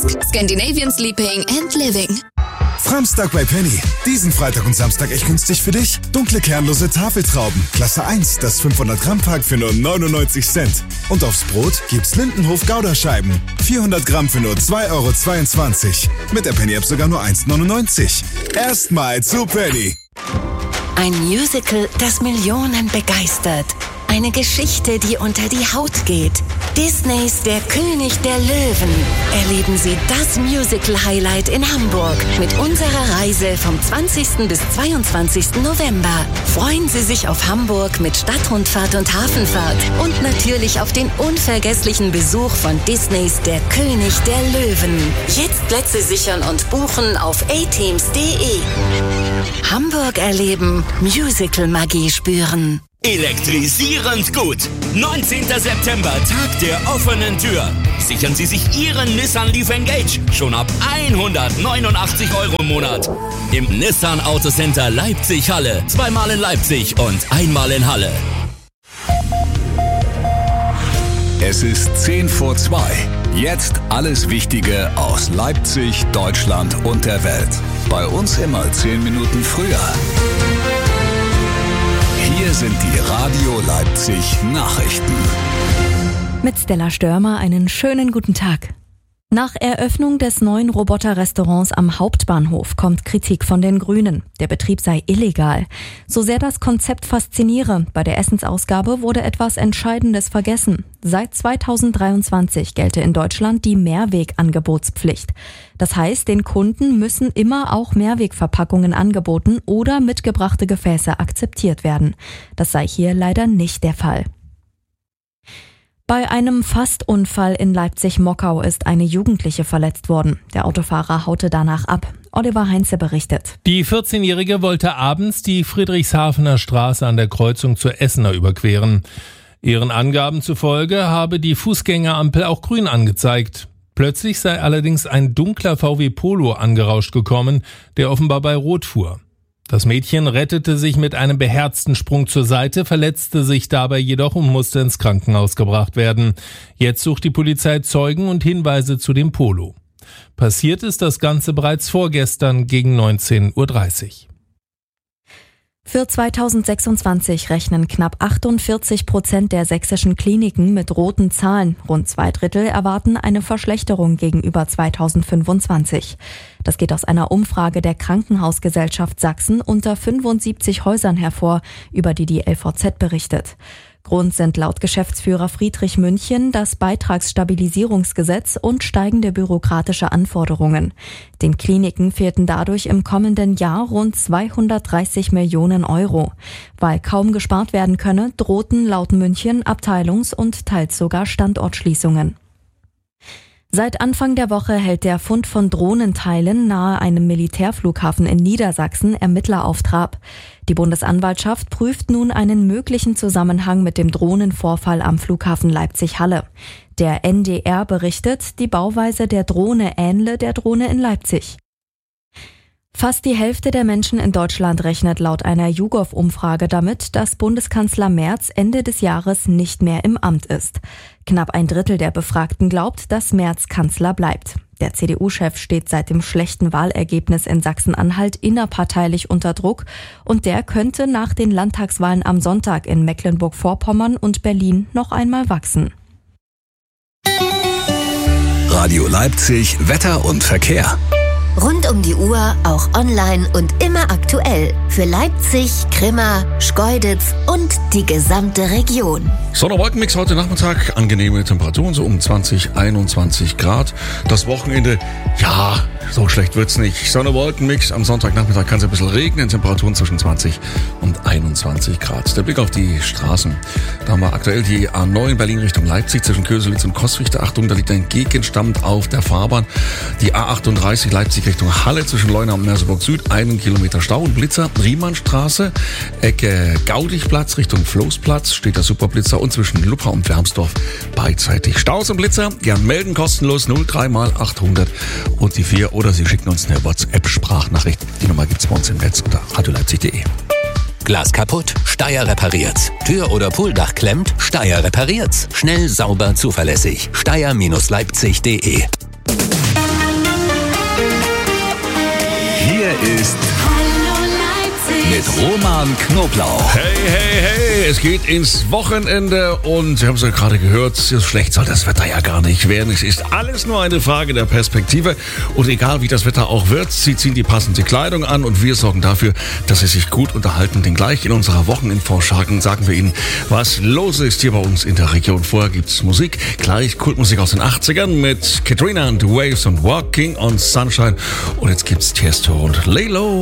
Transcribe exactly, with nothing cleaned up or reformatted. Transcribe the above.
Desk, Scandinavian Sleeping and Living. Framstag bei Penny. Diesen Freitag und Samstag echt günstig für dich. Dunkle kernlose Tafeltrauben. Klasse eins, das fünfhundert Gramm Pack für nur neunundneunzig Cent. Und aufs Brot gibt's Lindenhof Gouda-Scheiben. vierhundert Gramm für nur zwei Euro zweiundzwanzig. Mit der Penny-App sogar nur eins neunundneunzig. Erstmal zu Penny. Ein Musical, das Millionen begeistert. Eine Geschichte, die unter die Haut geht. Disneys Der König der Löwen. Erleben Sie das Musical-Highlight in Hamburg mit unserer Reise vom zwanzigsten bis zweiundzwanzigsten November. Freuen Sie sich auf Hamburg mit Stadtrundfahrt und Hafenfahrt und natürlich auf den unvergesslichen Besuch von Disneys Der König der Löwen. Jetzt Plätze sichern und buchen auf a teams punkt de. Hamburg erleben, Musical-Magie spüren. Elektrisierend gut. neunzehnten September, Tag der offenen Tür. Sichern Sie sich Ihren Nissan Leaf Engage schon ab hundertneunundachtzig Euro im Monat. Im Nissan Autocenter Leipzig-Halle. Zweimal in Leipzig und einmal in Halle. Es ist zehn vor zwei. Jetzt alles Wichtige aus Leipzig, Deutschland und der Welt. Bei uns immer zehn Minuten früher. Hier sind die Radio Leipzig Nachrichten. Mit Stella Störmer einen schönen guten Tag. Nach Eröffnung des neuen Roboter-Restaurants am Hauptbahnhof kommt Kritik von den Grünen. Der Betrieb sei illegal. So sehr das Konzept fasziniere, bei der Essensausgabe wurde etwas Entscheidendes vergessen. Seit zweitausenddreiundzwanzig gelte in Deutschland die Mehrwegangebotspflicht. Das heißt, den Kunden müssen immer auch Mehrwegverpackungen angeboten oder mitgebrachte Gefäße akzeptiert werden. Das sei hier leider nicht der Fall. Bei einem Fastunfall in Leipzig-Mockau ist eine Jugendliche verletzt worden. Der Autofahrer haute danach ab. Oliver Heinze berichtet. Die vierzehnjährige wollte abends die Friedrichshafener Straße an der Kreuzung zur Essener überqueren. Ihren Angaben zufolge habe die Fußgängerampel auch grün angezeigt. Plötzlich sei allerdings ein dunkler V W Polo angerauscht gekommen, der offenbar bei Rot fuhr. Das Mädchen rettete sich mit einem beherzten Sprung zur Seite, verletzte sich dabei jedoch und musste ins Krankenhaus gebracht werden. Jetzt sucht die Polizei Zeugen und Hinweise zu dem Polo. Passiert ist das Ganze bereits vorgestern gegen neunzehn Uhr dreißig. Für zweitausendsechsundzwanzig rechnen knapp achtundvierzig Prozent der sächsischen Kliniken mit roten Zahlen. Rund zwei Drittel erwarten eine Verschlechterung gegenüber zweitausendfünfundzwanzig. Das geht aus einer Umfrage der Krankenhausgesellschaft Sachsen unter fünfundsiebzig Häusern hervor, über die die L V Z berichtet. Grund sind laut Geschäftsführer Friedrich München das Beitragsstabilisierungsgesetz und steigende bürokratische Anforderungen. Den Kliniken fehlten dadurch im kommenden Jahr rund zweihundertdreißig Millionen Euro. Weil kaum gespart werden könne, drohten laut München Abteilungs- und teils sogar Standortschließungen. Seit Anfang der Woche hält der Fund von Drohnenteilen nahe einem Militärflughafen in Niedersachsen Ermittler auf Trab. Die Bundesanwaltschaft prüft nun einen möglichen Zusammenhang mit dem Drohnenvorfall am Flughafen Leipzig-Halle. Der N D R berichtet, die Bauweise der Drohne ähnle der Drohne in Leipzig. Fast die Hälfte der Menschen in Deutschland rechnet laut einer YouGov-Umfrage damit, dass Bundeskanzler Merz Ende des Jahres nicht mehr im Amt ist. Knapp ein Drittel der Befragten glaubt, dass Merz Kanzler bleibt. Der C D U-Chef steht seit dem schlechten Wahlergebnis in Sachsen-Anhalt innerparteilich unter Druck und der könnte nach den Landtagswahlen am Sonntag in Mecklenburg-Vorpommern und Berlin noch einmal wachsen. Radio Leipzig, Wetter und Verkehr. Rund um die Uhr, auch online und immer aktuell. Für Leipzig, Grimma, Schkeuditz und die gesamte Region. Sonne-Wolkenmix heute Nachmittag. Angenehme Temperaturen, so um zwanzig, einundzwanzig Grad. Das Wochenende, ja, so schlecht wird's nicht. Sonne-Wolkenmix. Am Sonntagnachmittag kann es ein bisschen regnen. Temperaturen zwischen zwanzig und einundzwanzig Grad. Der Blick auf die Straßen. Da haben wir aktuell die A neun Berlin Richtung Leipzig zwischen Köselitz und Kostwichter. Achtung, da liegt ein Gegenstand auf der Fahrbahn. Die A achtunddreißig Leipzig Richtung Halle zwischen Leuna und Merseburg Süd, einen Kilometer Stau und Blitzer. Riemannstraße, Ecke Gaudichplatz Richtung Floßplatz steht der Superblitzer und zwischen Luppa und Wermsdorf beidseitig Staus und Blitzer. Gern melden, kostenlos null drei mal achthundert und die vier oder Sie schicken uns eine WhatsApp-Sprachnachricht. Die Nummer gibt's bei uns im Netz unter radio leipzig punkt de. Glas kaputt? Steyr repariert's. Tür- oder Pooldach klemmt? Steyr repariert's. Schnell, sauber, zuverlässig. Steyr Leipzig punkt de ist mit Roman Knoblauch. Hey, hey, hey, es geht ins Wochenende und Sie haben es ja gerade gehört, so schlecht soll das Wetter ja gar nicht werden. Es ist alles nur eine Frage der Perspektive und egal wie das Wetter auch wird, Sie ziehen die passende Kleidung an und wir sorgen dafür, dass Sie sich gut unterhalten. Denn gleich in unserer Wocheninfo sagen wir Ihnen, was los ist hier bei uns in der Region. Vorher gibt's Musik, gleich Kultmusik aus den achtzigern mit Katrina and the Waves und Walking on Sunshine und jetzt gibt's Tiesto und Lay Low.